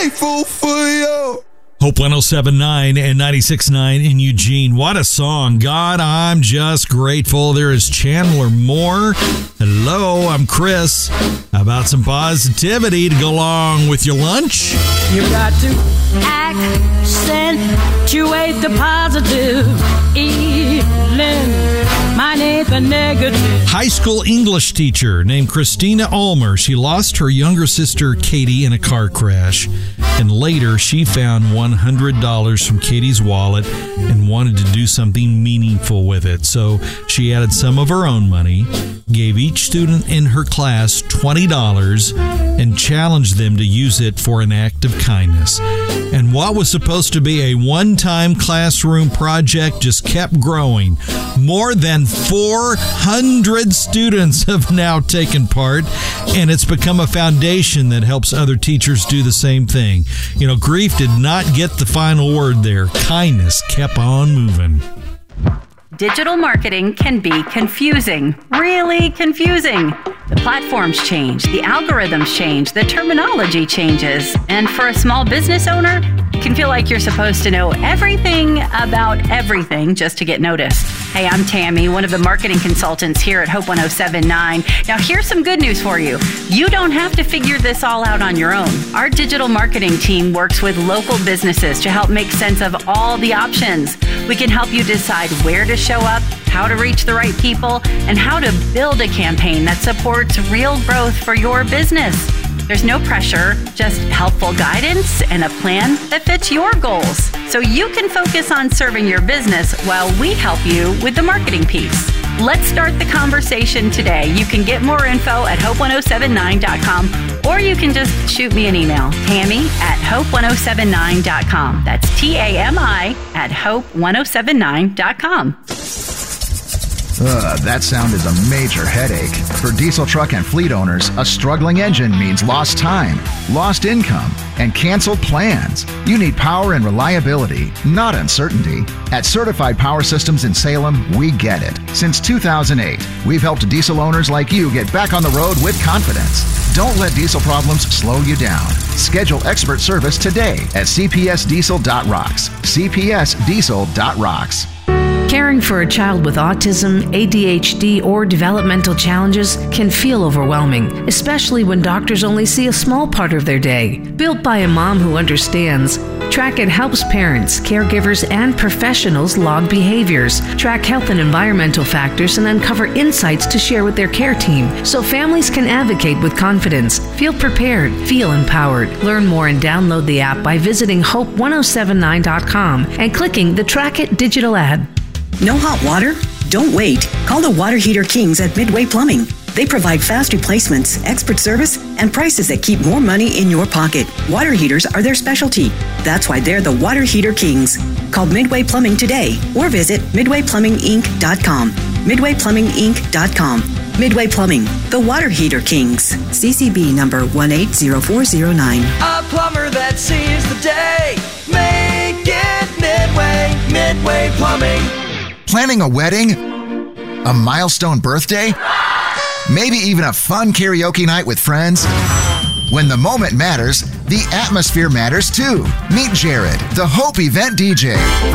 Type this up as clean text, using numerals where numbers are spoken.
Grateful for you. Hope 107.9 and 96.9 in Eugene. What a song. God, I'm just grateful. There is Chandler Moore. Hello, I'm Chris. How about some positivity to go along with your lunch? You got to accentuate the positive, eliminate the negative. High school English teacher named Christina Ulmer. She lost her younger sister, Katie, in a car crash. And later, she found $100 from Katie's wallet and wanted to do something meaningful with it. So she added some of her own money, gave each student in her class $20, and challenged them to use it for an act of kindness. And what was supposed to be a one-time classroom project just kept growing. More than 400 students have now taken part, and it's become a foundation that helps other teachers do the same thing. You know, grief did not get the final word there. Kindness kept on moving. Digital marketing can be confusing, really confusing. The platforms change, the algorithms change, the terminology changes. And for a small business owner, it can feel like you're supposed to know everything about everything just to get noticed. Hey, I'm Tammy, one of the marketing consultants here at Hope 107.9. Now, here's some good news for you. You don't have to figure this all out on your own. Our digital marketing team works with local businesses to help make sense of all the options. We can help you decide where to show up, how to reach the right people, and how to build a campaign that supports real growth for your business. There's no pressure, just helpful guidance and a plan that fits your goals. So you can focus on serving your business while we help you with the marketing piece. Let's start the conversation today. You can get more info at hope1079.com, or you can just shoot me an email, Tammy at hope1079.com. That's TAMI at hope1079.com. That sound is a major headache. For diesel truck and fleet owners, a struggling engine means lost time, lost income, and canceled plans. You need power and reliability, not uncertainty. At Certified Power Systems in Salem, we get it. Since 2008, we've helped diesel owners like you get back on the road with confidence. Don't let diesel problems slow you down. Schedule expert service today at cpsdiesel.rocks. cpsdiesel.rocks. Caring for a child with autism, ADHD, or developmental challenges can feel overwhelming, especially when doctors only see a small part of their day. Built by a mom who understands, Track It helps parents, caregivers, and professionals log behaviors, track health and environmental factors, and uncover insights to share with their care team so families can advocate with confidence. Feel prepared, feel empowered. Learn more and download the app by visiting hope1079.com and clicking the Track It digital ad. No hot water? Don't wait. Call the Water Heater Kings at Midway Plumbing. They provide fast replacements, expert service, and prices that keep more money in your pocket. Water heaters are their specialty. That's why they're the Water Heater Kings. Call Midway Plumbing today or visit midwayplumbinginc.com. midwayplumbinginc.com. Midway Plumbing, the Water Heater Kings. CCB number 180409. A plumber that sees the day. Make it Midway. Midway Plumbing. Planning a wedding? A milestone birthday? Maybe even a fun karaoke night with friends? When the moment matters, the atmosphere matters too. Meet Jared, the Hope Event DJ.